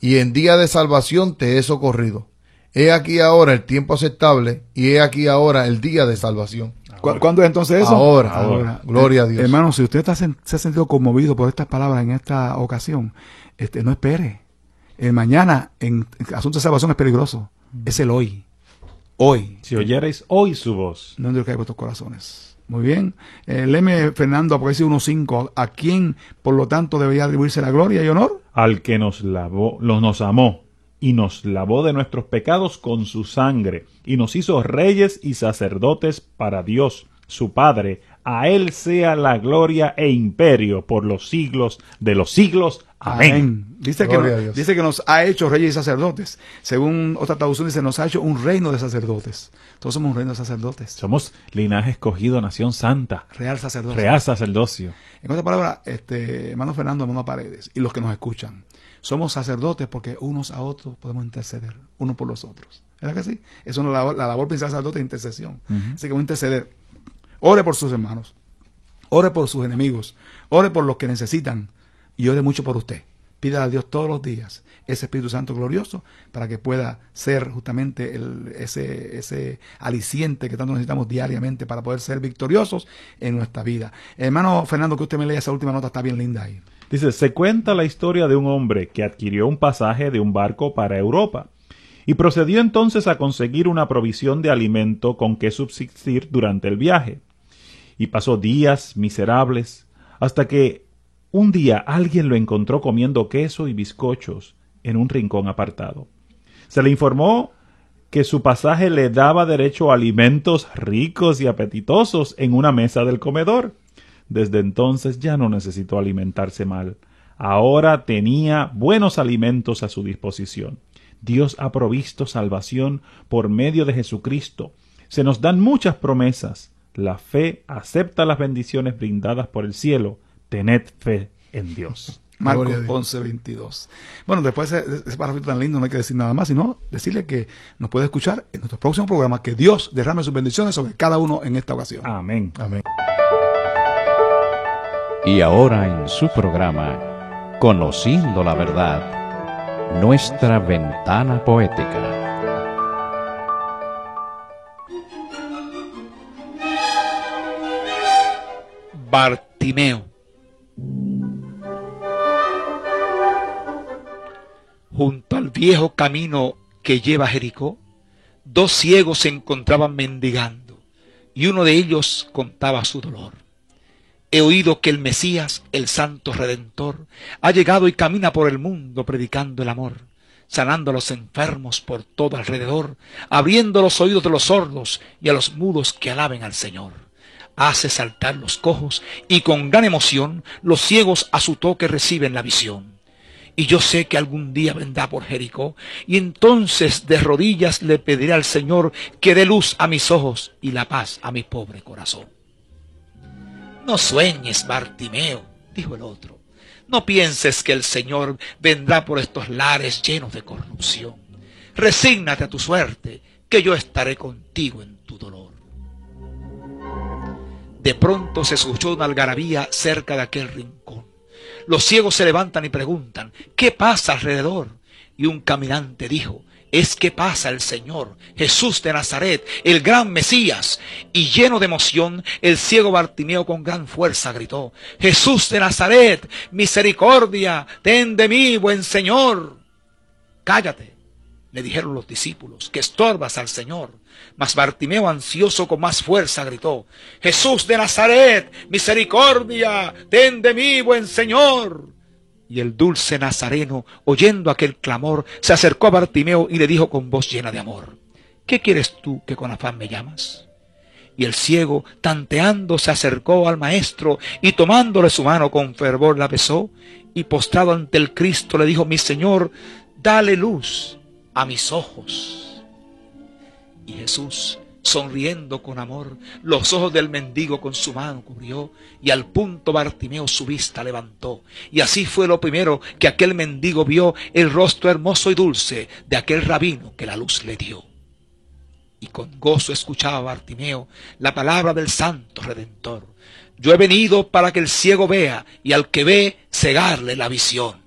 y en día de salvación te he socorrido. He aquí ahora el tiempo aceptable, y he aquí ahora el día de salvación. ¿Cuándo es entonces eso? Ahora. Gloria a Dios. Hermano, si usted se ha sentido conmovido por estas palabras en esta ocasión, no espere. El mañana en asunto de salvación es peligroso. Es el hoy. Hoy. Si oyereis hoy su voz. No endurezcáis vuestros corazones. Muy bien. Léeme, Fernando, Apocalipsis 1:5. ¿A quién, por lo tanto, debería atribuirse la gloria y honor? Al que nos amó y nos lavó de nuestros pecados con su sangre, y nos hizo reyes y sacerdotes para Dios, su Padre. A él sea la gloria e imperio por los siglos de los siglos. Amén. Dice que nos ha hecho reyes y sacerdotes. Según otra traducción dice, nos ha hecho un reino de sacerdotes. Todos somos un reino de sacerdotes. Somos linaje escogido, nación santa. Real sacerdocio. Real sacerdocio. En otras palabras, hermano Fernando, hermano Paredes, y los que nos escuchan, somos sacerdotes porque unos a otros podemos interceder, unos por los otros. ¿Verdad que sí? Eso es la labor principal del sacerdote de intercesión. Así que vamos a interceder. Ore por sus hermanos, ore por sus enemigos, ore por los que necesitan y ore mucho por usted. Pida a Dios todos los días ese Espíritu Santo glorioso para que pueda ser justamente ese aliciente que tanto necesitamos diariamente para poder ser victoriosos en nuestra vida. Hermano Fernando, que usted me lea esa última nota, está bien linda ahí. Dice, se cuenta la historia de un hombre que adquirió un pasaje de un barco para Europa y procedió entonces a conseguir una provisión de alimento con que subsistir durante el viaje. Y pasó días miserables hasta que un día alguien lo encontró comiendo queso y bizcochos en un rincón apartado. Se le informó que su pasaje le daba derecho a alimentos ricos y apetitosos en una mesa del comedor. Desde entonces ya no necesitó alimentarse mal. Ahora tenía buenos alimentos a su disposición. Dios ha provisto salvación por medio de Jesucristo. Se nos dan muchas promesas. La fe acepta las bendiciones brindadas por el cielo. Tened fe en Dios. Marcos 11:22. Bueno, después de ese párrafo tan lindo no hay que decir nada más, sino decirle que nos puede escuchar en nuestro próximo programa. Que Dios derrame sus bendiciones sobre cada uno en esta ocasión. Amén. Amén. Y ahora en su programa, Conociendo la Verdad, nuestra ventana poética. Bartimeo. Junto al viejo camino que lleva a Jericó, dos ciegos se encontraban mendigando, y uno de ellos contaba su dolor. He oído que el Mesías, el Santo Redentor, ha llegado y camina por el mundo predicando el amor, sanando a los enfermos por todo alrededor, abriendo los oídos de los sordos y a los mudos que alaben al Señor. Hace saltar los cojos y con gran emoción los ciegos a su toque reciben la visión. Y yo sé que algún día vendrá por Jericó, y entonces de rodillas le pediré al Señor que dé luz a mis ojos y la paz a mi pobre corazón. No sueñes, Bartimeo, dijo el otro. No pienses que el Señor vendrá por estos lares llenos de corrupción. Resígnate a tu suerte, que yo estaré contigo en tu dolor. De pronto se escuchó una algarabía cerca de aquel rincón. Los ciegos se levantan y preguntan, ¿qué pasa alrededor? Y un caminante dijo, es que pasa el Señor, Jesús de Nazaret, el gran Mesías. Y lleno de emoción, el ciego Bartimeo con gran fuerza gritó, Jesús de Nazaret, misericordia, ten de mí, buen Señor. Cállate, le dijeron los discípulos, que estorbas al Señor. Mas Bartimeo, ansioso con más fuerza, gritó, Jesús de Nazaret, misericordia, ten de mí, buen Señor. Y el dulce nazareno, oyendo aquel clamor, se acercó a Bartimeo y le dijo con voz llena de amor, ¿qué quieres tú que con afán me llamas? Y el ciego, tanteando, se acercó al maestro y tomándole su mano con fervor la besó y postrado ante el Cristo le dijo, mi Señor, dale luz a mis ojos. Y Jesús, sonriendo con amor, los ojos del mendigo con su mano cubrió, y al punto Bartimeo su vista levantó. Y así fue lo primero que aquel mendigo vio, el rostro hermoso y dulce de aquel rabino que la luz le dio. Y con gozo escuchaba Bartimeo la palabra del Santo Redentor. Yo he venido para que el ciego vea, y al que ve, cegarle la visión.